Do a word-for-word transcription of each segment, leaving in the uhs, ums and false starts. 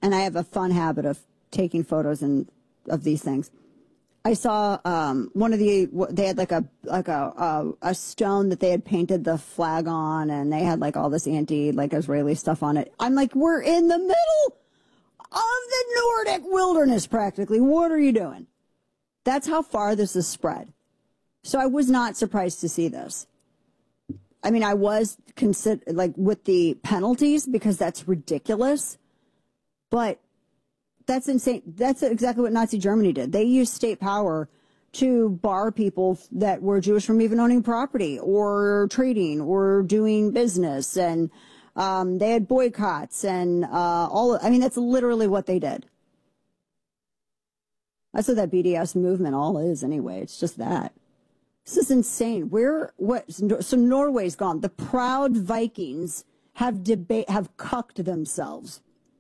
and I have a fun habit of taking photos and of these things. I saw um, one of the, they had like a like a, a a stone that they had painted the flag on, and they had like all this anti like Israeli stuff on it. I'm like, we're in the middle of the Nordic wilderness practically. What are you doing? That's how far this has spread. So I was not surprised to see this. I mean, I was consider like with the penalties because that's ridiculous, but that's insane. That's exactly what Nazi Germany did. They used state power to bar people that were Jewish from even owning property or trading or doing business. And um, they had boycotts and uh, all. I mean, that's literally what they did. That's what that B D S movement all is anyway. It's just that. This is insane. Where, what, so Norway's gone. The proud Vikings have debate, have cucked themselves.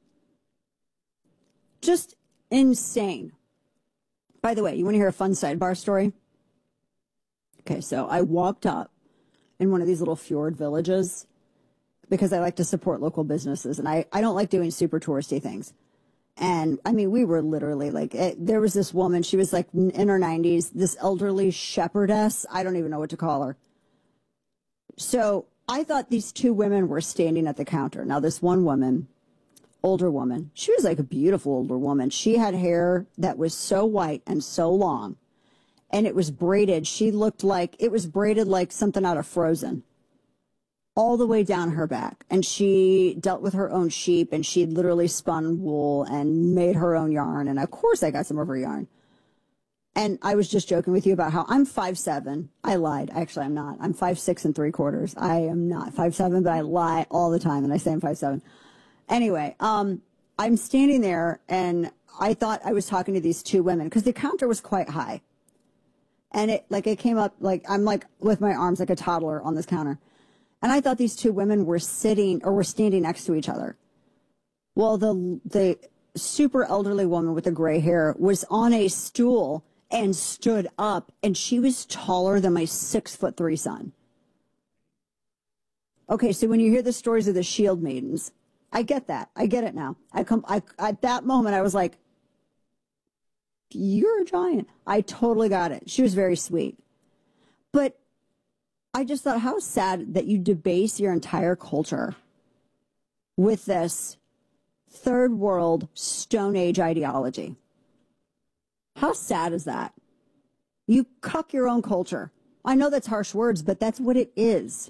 Just insane. By the way, you want to hear a fun sidebar story? Okay, so I walked up in one of these little fjord villages because I like to support local businesses, and I, I don't like doing super touristy things. And, I mean, we were literally like, it, there was this woman, she was like in her nineties, this elderly shepherdess. I don't even know what to call her. So I thought these two women were standing at the counter. Now, this one woman, older woman, she was like a beautiful older woman. She had hair that was so white and so long, and it was braided. She looked like, it was braided like something out of Frozen, all the way down her back. And she dealt with her own sheep, and she literally spun wool and made her own yarn. And of course I got some of her yarn. And I was just joking with you about how I'm five seven. I lied. Actually, I'm not. I'm five six and three quarters. I am not five seven, but I lie all the time, and I say I'm five seven. Anyway, um, I'm standing there, and I thought I was talking to these two women because the counter was quite high. And it, like, it came up, like, I'm like with my arms like a toddler on this counter. And I thought these two women were sitting or were standing next to each other. Well, the the super elderly woman with the gray hair was on a stool and stood up, and she was taller than my six foot three son. Okay, so when you hear the stories of the shield maidens, I get that. I get it now. I come. I at that moment I was like, "You're a giant." I totally got it. She was very sweet, but I just thought, how sad that you debase your entire culture with this third world Stone Age ideology. How sad is that? You cuck your own culture. I know that's harsh words, but that's what it is.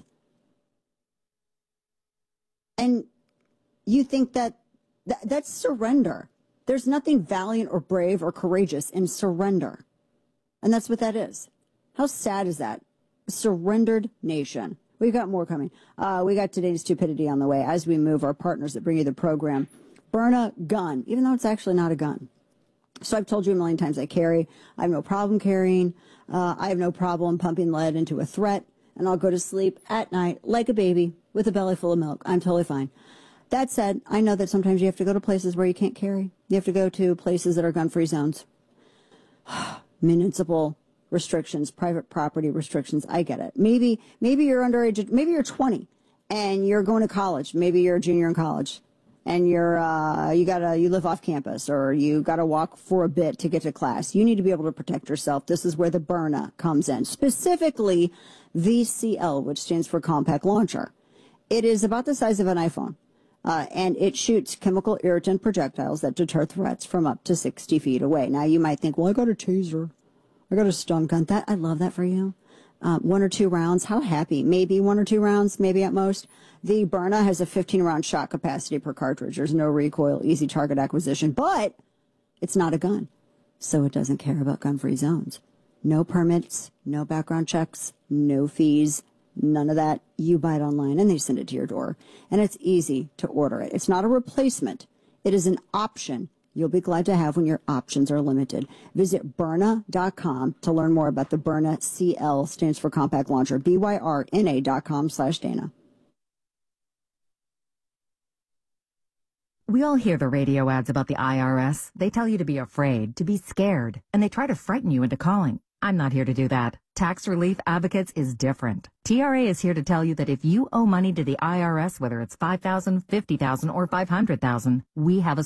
And you think that th- that's surrender. There's nothing valiant or brave or courageous in surrender. And that's what that is. How sad is that? Surrendered nation. We've got more coming. Uh, we got today's stupidity on the way as we move our partners that bring you the program. Burn a gun, even though it's actually not a gun. So I've told you a million times I carry. I have no problem carrying. Uh, I have no problem pumping lead into a threat, and I'll go to sleep at night like a baby with a belly full of milk. I'm totally fine. That said, I know that sometimes you have to go to places where you can't carry. You have to go to places that are gun-free zones. Municipal restrictions, private property restrictions. I get it. Maybe, maybe you're underage. Maybe you're twenty and you're going to college. Maybe you're a junior in college and you're, uh, you gotta, you live off campus or you gotta walk for a bit to get to class. You need to be able to protect yourself. This is where the Byrna comes in. Specifically V C L, which stands for Compact Launcher. It is about the size of an iPhone. Uh, and it shoots chemical irritant projectiles that deter threats from up to sixty feet away. Now, you might think, well, I got a taser. I got a stun gun. That, I love that for you. Uh, one or two rounds. How happy? Maybe one or two rounds, maybe at most. The Byrna has a fifteen round shot capacity per cartridge. There's no recoil, easy target acquisition, but it's not a gun. So it doesn't care about gun-free zones. No permits, no background checks, no fees, none of that. You buy it online and they send it to your door. And it's easy to order it. It's not a replacement. It is an option you'll be glad to have when your options are limited. Visit Byrna dot com to learn more about the Byrna C L, stands for Compact Launcher, B Y R N A dot com slash Dana. We all hear the radio ads about the I R S. They tell you to be afraid, to be scared, and they try to frighten you into calling. I'm not here to do that. Tax Relief Advocates is different. T R A is here to tell you that if you owe money to the I R S, whether it's five thousand dollars, fifty thousand dollars, or five hundred thousand dollars, we have a